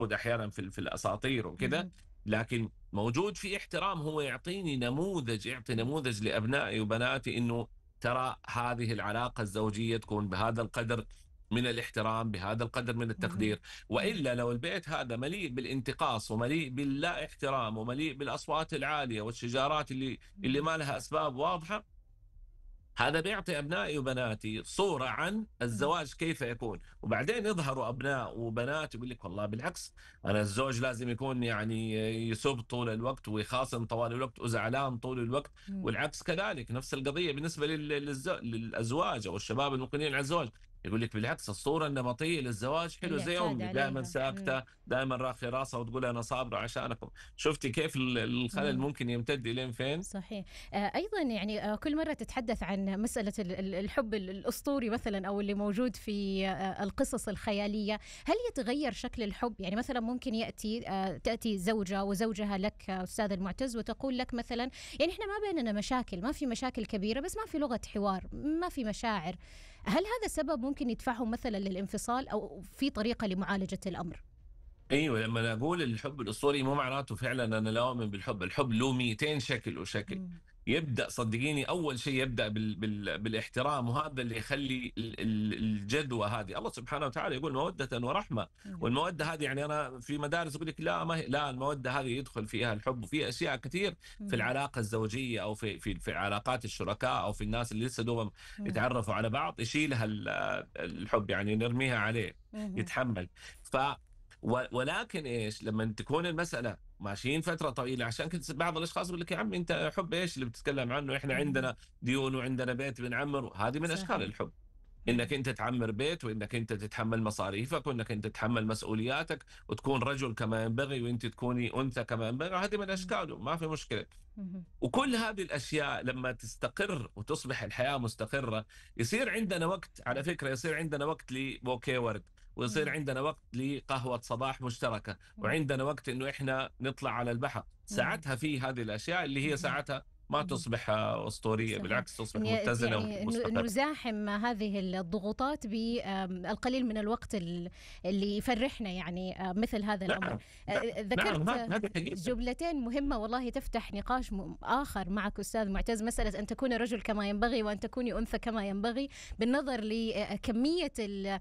أحيانا في الأساطير وكده، اهم. لكن موجود في احترام. هو يعطيني نموذج، يعطي نموذج لأبنائي وبناتي إنه ترى هذه العلاقة الزوجية تكون بهذا القدر من الاحترام، بهذا القدر من اهم. التقدير. إمم. وإلا لو البيت هذا مليء بالانتقاص ومليء باللا احترام ومليء بالأصوات العالية والشجارات اللي إمم. ما لها أسباب واضحة، هذا بيعطي أبنائي وبناتي صورة عن إمم. الزواج كيف يكون. وبعدين يظهروا أبناء وبنات يقول لك والله بالعكس، أنا الزوج لازم يكون يعني يسب طول الوقت ويخاصم طوال الوقت وزعلان طول الوقت. إمم. والعكس كذلك، نفس القضية بالنسبة للأزواج أو الشباب المقبلين على الزواج. يقول لك بالعكس، الصورة النمطية للزواج حلو اللي زي اعتاد أمي، دائما عليها. إمم. ساكتة، دائما راخية راسها وتقول أنا صابرة عشانكم. شفتي كيف الخلل إمم. ممكن يمتد إلين فين؟ صحيح. أيضًا يعني كل مرّة تتحدث عن مسألة الحب الأسطوري مثلًا أو اللي موجود في القصص الخيالية، هل يتغيّر شكل الحب؟ يعني مثلًا ممكن تأتي زوجة وزوجها لك أستاذ المُعتز وتقول لك مثلًا يعني إحنا ما بيننا مشاكل، ما في مشاكل كبيرة، بس ما في لغة حوار، ما في مشاعر. هل هذا سبب ممكن يدفعهم مثلًا للانفصال أو في طريقة لمعالجة الأمر؟ أيوه، لمّا أنا أقول الحب الأسطوري مو معناته فعلًا أنا لا أؤمن بالحب. الحب له 200 شكل وشكل. إمم. يبدأ صدقيني أول شيء يبدأ بالاحترام، وهذا اللي يخلّي الجدوى هذه. الله سبحانه وتعالى يقول مودةً ورحمة. نعم. والمودة هذه يعني أنا في مدارس يقول لك لا، ما هي لا، المودة هذه يدخل فيها الحب، وفي أشياء كثير في اهم. العلاقة الزوجية أو في علاقات الشركاء أو في الناس اللي لسه دوبهم إمم. يتعرفوا على بعض يشيلها الحب، يعني نرميها عليه، اهم. يتحمل. ف ولكن إيش، لمّا تكون المسألة ماشيين فترة طويلة، عشان كده بعض الأشخاص يقول لك: "يا عمي أنت حُب إيش اللي بتتكلم عنه؟ إحنا اهم. عندنا ديون وعندنا بيت بنعمّره." هذه من أشكال صحيح. الحب. إنّك اهم. أنت تعمّر بيت، وإنّك أنت تتحمّل مصاريفك، وإنّك أنت تتحمّل مسؤولياتك، وتكون رجل كما ينبغي، وأنتِ تكوني أنثى كما ينبغي. هذه من إمم. أشكاله، ما في مشكلة. اهم. وكل هذه الأشياء لمّا تستقر وتصبح الحياة مستقرة، يصير عندنا وقت، على فكرة يصير عندنا وقت لبوكيه ورد، ويصير إمم. عندنا وقت لقهوة صباح مشتركة، إمم. وعندنا وقت إنه إحنا نطلع على البحر. نعم. ساعتها في هذه الأشياء اللي هي اهم. ساعتها ما اهم. تصبح أسطورية، صحيح. بالعكس تصبح إن متزنة يعني ومستقرة. نزاحم هذه الضغوطات القليل من الوقت اللي يفرحنا يعني مثل هذا الأمر. نعم، نعم، نعم، ذكرت هذه حقيقة. جملتين مهمة والله تفتح نقاش آخر معك أستاذ معتز، مسألة أن تكون رجل كما ينبغي وأن تكوني أنثى كما ينبغي، بالنظر لكمية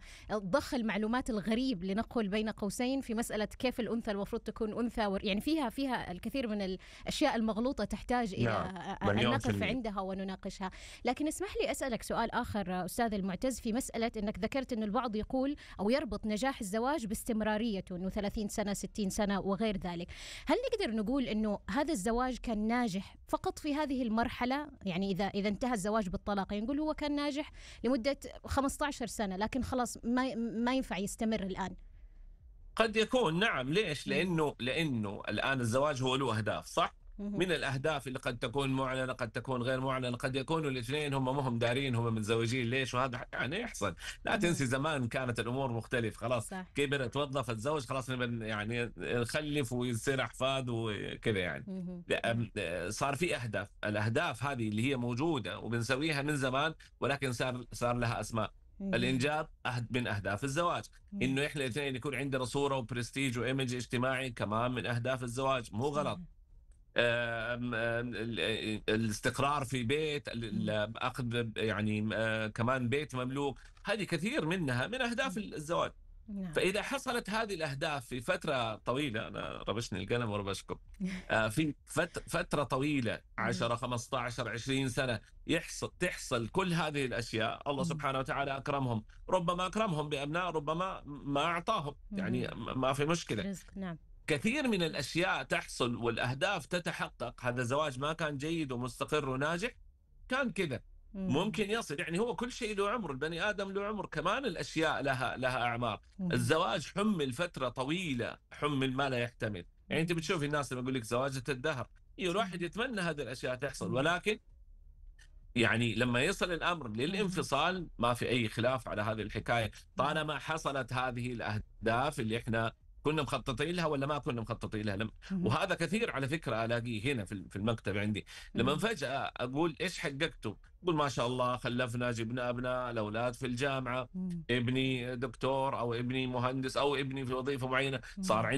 ضخ المعلومات الغريب لنقل بين قوسين في مسألة كيف الأنثى المفروض تكون أنثى، يعني فيها الكثير من الأشياء المغلوطة تحتاج إلى نعم، مليون في النقف المِيّة. عندها ونناقشها. لكن اسمح لي أسألك سؤال آخر أستاذ المعتز في مسألة أنك ذكرت أن البعض يقول أو يربط نجاح الزواج باستمراريته، أنه 30 سنة 60 سنة وغير ذلك. هل نقدر نقول أنه هذا الزواج كان ناجح فقط في هذه المرحلة؟ يعني إذا انتهى الزواج بالطلاق يعني نقول هو كان ناجح لمدة 15 سنة لكن خلاص ما ينفع يستمر الآن. قد يكون نعم. ليش؟ مم. لأنه الآن الزواج هو له أهداف، صح؟ مهم. من الأهداف اللي قد تكون معلنة، قد تكون غير معلنة، قد يكونوا الاثنين هم ما هم دارين هم متزوجين ليش، وهذا يعني يحصل. لا مهم. تنسي زمان كانت الأمور مختلف، خلاص صح. كبر توظف اتزوج خلاص نبى يعني نخلف ويصير أحفاد وكذا يعني. مهم. مهم. صار في أهداف. الأهداف هذه اللي هي موجودة وبنسويها من زمان، ولكن صار لها أسماء. مهم. الإنجاب من أهداف الزواج. مهم. إنه إحنا الاثنين يكون عندنا صورة وبرستيج وإيمج اجتماعي كمان من أهداف الزواج، مو غلط. صحيح. الاستقرار في بيت، مهم. أخذ يعني كمان بيت مملوك، هذه كثير منها من أهداف مهم. الزواج. نعم. فإذا حصلت هذه الأهداف في فترة طويلة، أنا ربشني القلم وربشكم، في فترة طويلة مهم. 10 15 20 سنة تحصل كل هذه الأشياء. الله مهم. سبحانه وتعالى أكرمهم، ربما أكرمهم بأبناء، ربما ما أعطاهم، يعني مهم. ما في مشكلة. رزق. نعم. كثير من الأشياء تحصل والأهداف تتحقق. هذا زواج ما كان جيد ومستقر وناجح، كان كذا مم. ممكن يصل. يعني هو كل شيء له عمر، البني آدم له عمر، كمان الأشياء لها أعمار. مهم. الزواج حمل فترة طويلة، حمل ما لا يحتمل. يعني أنت مهم. بتشوف الناس لما يقول لك زواجة الدهر، ايوه الواحد صحيح. يتمنى هذه الأشياء تحصل، مم. ولكن يعني لما يصل الأمر مهم. للانفصال ما في أي خلاف على هذه الحكاية، مهم. طالما حصلت هذه الأهداف اللي إحنا كنا مخططين لها ولا ما كنا مخططين لها. مهم. وهذا كثير على فكرة ألاقيه هنا في المكتب عندي. لما مهم. فجأة أقول إيش حققتوا؟ أقول ما شاء الله خلفنا، جبنا أبناء، الأولاد في الجامعة، مم. ابني دكتور أو ابني مهندس أو ابني في وظيفة معينة، صار مم.